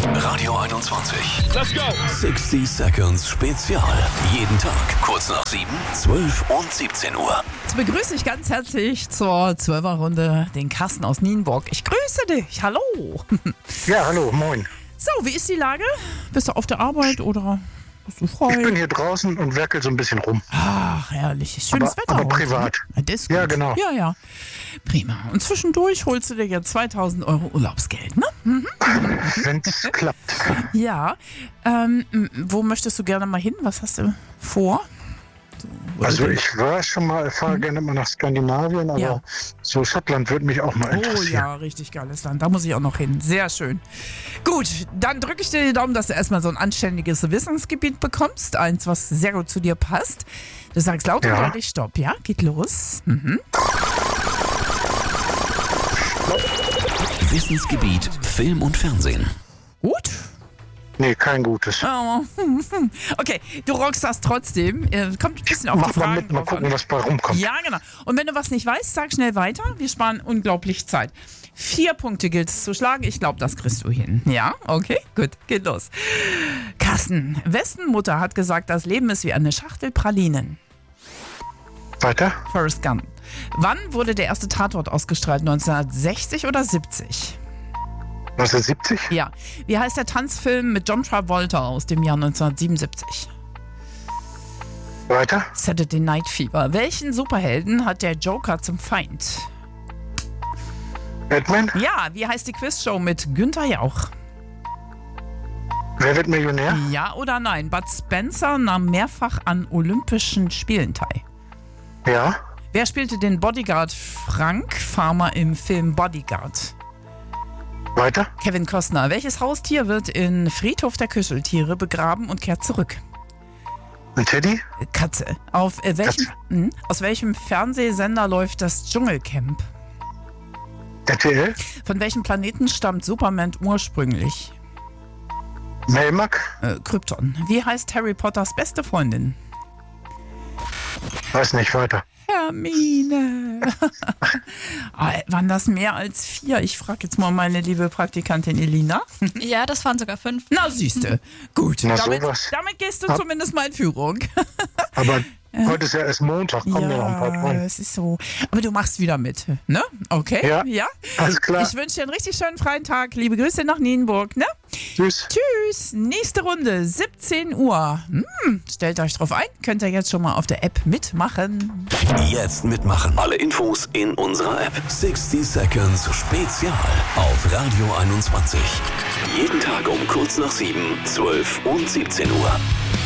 Radio 21. Let's go. 60 Seconds Spezial. Jeden Tag kurz nach 7, 12 und 17 Uhr. Jetzt begrüße ich ganz herzlich zur 12er-Runde den Carsten aus Nienburg. Ich grüße dich. Hallo. Ja, hallo, moin. So, wie ist die Lage? Bist du auf der Arbeit oder bist du frei? Ich bin hier draußen und werkel so ein bisschen rum. Ach, herrlich. Schönes Wetter. Aber heute, privat. Ne? Das ist gut. Ja, genau. Ja. Prima. Und zwischendurch holst du dir ja 2000 Euro Urlaubsgeld, ne? Wenn es klappt. Ja. Wo möchtest du gerne mal hin? Was hast du vor? Also ich fahre gerne mal nach Skandinavien, aber Ja. so Schottland würde mich auch mal Oh interessieren. ja, richtig geiles Land. Da muss ich auch noch hin. Sehr schön. Gut, dann drücke ich dir die Daumen, dass du erstmal so ein anständiges Wissensgebiet bekommst. Eins, was sehr gut zu dir passt. Du sagst laut und Ja. deutlich Stopp. Ja, geht los. Wissensgebiet Film und Fernsehen. Gut. Nee, kein gutes. Oh. Okay, du rockst das trotzdem. Kommt ein bisschen auf die Mach mal Fragen mit, mal drauf gucken, an. was bei rumkommt. Ja, genau. Und wenn du was nicht weißt, sag schnell weiter. Wir sparen unglaublich Zeit. 4 Punkte gilt es zu schlagen. Ich glaube, das kriegst du hin. Ja? Okay, gut. Geht los. Carsten, wessen Mutter hat gesagt, das Leben ist wie eine Schachtel Pralinen? Weiter? Forrest Gump. Wann wurde der erste Tatort ausgestrahlt? 1960 oder 70? 1970? Ja. Wie heißt der Tanzfilm mit John Travolta aus dem Jahr 1977? Weiter? Saturday Night Fever. Welchen Superhelden hat der Joker zum Feind? Batman? Ja, wie heißt die Quizshow mit Günther Jauch? Wer wird Millionär? Ja oder nein? Bud Spencer nahm mehrfach an Olympischen Spielen teil. Ja. Wer spielte den Bodyguard Frank Farmer im Film Bodyguard? Weiter? Kevin Costner. Welches Haustier wird in Friedhof der Kuscheltiere begraben und kehrt zurück? Ein Teddy? Katze. Aus welchem Fernsehsender läuft das Dschungelcamp? RTL? Von welchem Planeten stammt Superman ursprünglich? Melmac? Krypton. Wie heißt Harry Potters beste Freundin? Weiß nicht, weiter. Hermine. Waren das mehr als 4? Ich frage jetzt mal meine liebe Praktikantin Elina. Ja, das waren sogar 5. Na, siehste. Gut, Na, damit sowas. gehst du zumindest mal in Führung. Aber heute ist ja erst Montag, kommen ja noch ein paar dran. es ist so. Aber du machst wieder mit, ne? Okay? Ja. Alles klar. Ich wünsche dir einen richtig schönen freien Tag. Liebe Grüße nach Nienburg, ne? Tschüss. Tschüss. Nächste Runde, 17 Uhr. Stellt euch drauf ein. Könnt ihr jetzt schon mal auf der App mitmachen. Jetzt mitmachen. Alle Infos in unserer App. 60 Seconds Spezial auf Radio 21. Jeden Tag um kurz nach 7, 12 und 17 Uhr.